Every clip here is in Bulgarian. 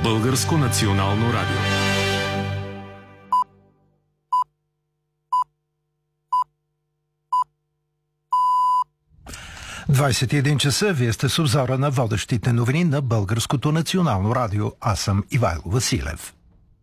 Българско национално радио. Двадесет и един часа, вие сте с обзора на водещите новини на Българското национално радио. Аз съм Ивайло Василев.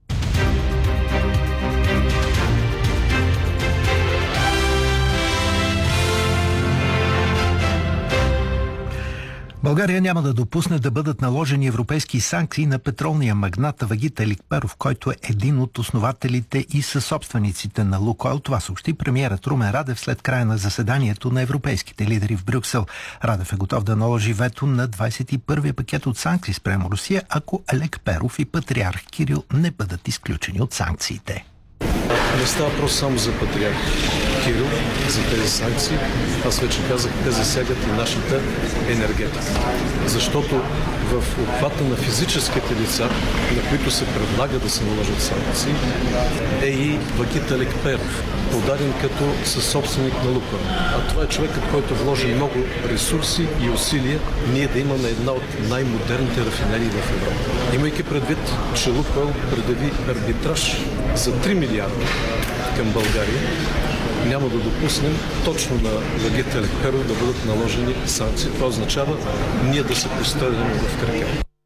България няма да допусне да бъдат наложени европейски санкции на петролния магнат Вагит Еликперов, който е един от основателите и съсобствениците на Лукойл. Това съобщи премиерът Румен Радев след края на заседанието на европейските лидери в Брюксел. Радев е готов да наложи вето на 21-я пакет от санкции спрямо Русия, ако Еликперов и патриарх Кирил не бъдат изключени от санкциите. Не става просто само за патриарх Кирил, за тези санкции. Аз вече казах, те засягат и нашата енергетика. Защото в обхвата на физическите лица, на които се предлага да се наложат санкции, е и Вагит Еликперов, подаден като съсобственик на Лукойл. А това е човекът, който вложи много ресурси и усилия ние да имаме една от най-модерните рафинерии в Европа. Имайки предвид, че Лукойл предяви арбитраж за 3 милиарда към България, няма да допуснем точно на Вагит Еликперов да бъдат наложени санкции. Това означава ние да се поставим в крака.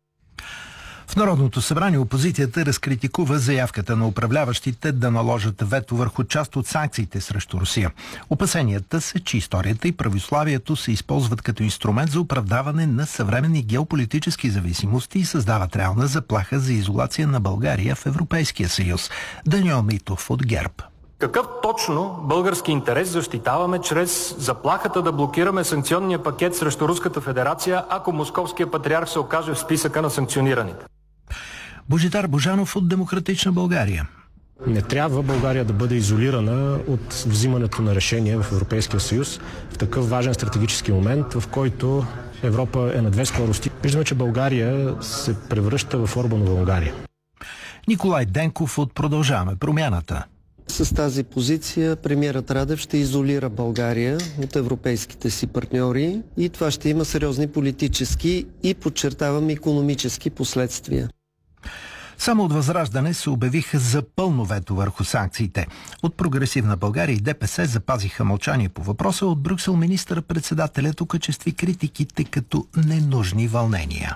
В Народното събрание опозицията разкритикува заявката на управляващите да наложат вето върху част от санкциите срещу Русия. Опасенията са, че историята и православието се използват като инструмент за оправдаване на съвременни геополитически зависимости и създават реална заплаха за изолация на България в Европейския съюз. Даниел Митов от ГЕРБ. Какъв точно български интерес защитаваме чрез заплахата да блокираме санкционния пакет срещу Руската федерация, ако московския патриарх се окаже в списъка на санкционираните? Божидар Божанов от Демократична България. Не трябва България да бъде изолирана от взимането на решения в Европейския съюз в такъв важен стратегически момент, в който Европа е на две скорости. Виждаме, че България се превръща в Орбанова Унгария. Николай Денков от Продължаваме промяната. С тази позиция премиерът Радев ще изолира България от европейските си партньори и това ще има сериозни политически и, подчертавам, икономически последствия. Само от Възраждане се обявиха за пълно вето върху санкциите. От Прогресивна България и ДПС запазиха мълчание по въпроса. От Брюксел министър-председателят окачестви критиките като ненужни вълнения.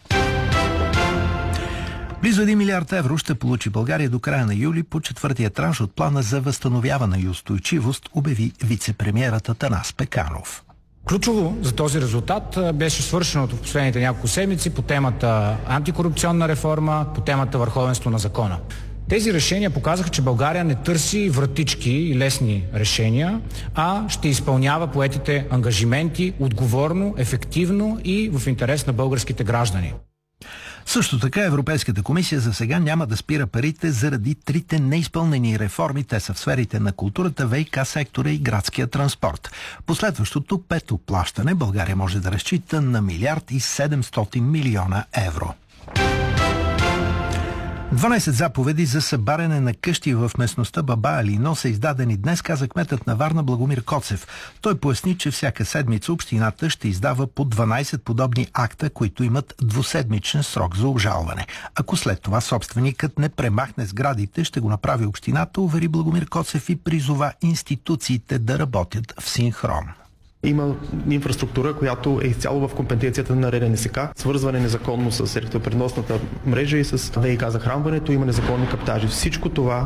Близо 1 милиард евро ще получи България до края на юли по четвъртия транш от плана за възстановяване и устойчивост, обяви вице-премиерът Атанас Пеканов. Ключово за този резултат беше свършеното в последните няколко седмици по темата антикорупционна реформа, по темата върховенство на закона. Тези решения показаха, че България не търси вратички и лесни решения, а ще изпълнява поетите ангажименти отговорно, ефективно и в интерес на българските граждани. Също така Европейската комисия за сега няма да спира парите заради трите неизпълнени реформи. Те са в сферите на културата, ВиК сектора и градския транспорт. Последващото пето плащане България може да разчита на 1 700 милиона евро. 12 заповеди за събаряне на къщи в местността Баба Алино са издадени днес, каза кметът на Варна Благомир Коцев. Той поясни, че всяка седмица общината ще издава по 12 подобни акта, които имат двуседмичен срок за обжалване. Ако след това собственикът не премахне сградите, ще го направи общината, увери Благомир Коцев и призова институциите да работят в синхрон. Има инфраструктура, която е изцяло в компетенцията на РДНСК. Свързване незаконно с електропреносната мрежа и с ВиК захранването, има незаконни каптажи. Всичко това